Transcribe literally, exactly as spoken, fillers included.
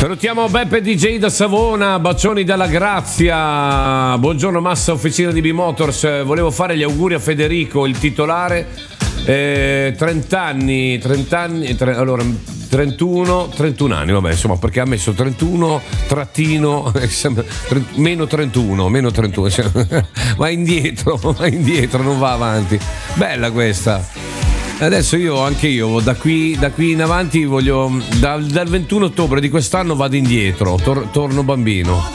Salutiamo Beppe D J da Savona, bacioni dalla Grazia. Buongiorno Massa, officina di B-Motors. Volevo fare gli auguri a Federico, il titolare. Eh, trenta anni, trenta anni, tre, allora trentuno, trentuno anni, vabbè, insomma, perché ha messo trentuno trattino meno trentuno, meno trentuno, cioè, va indietro, va indietro, non va avanti. Bella questa. Adesso io, anche io, da qui, da qui in avanti voglio, dal, dal ventuno ottobre di quest'anno vado indietro, tor- torno bambino.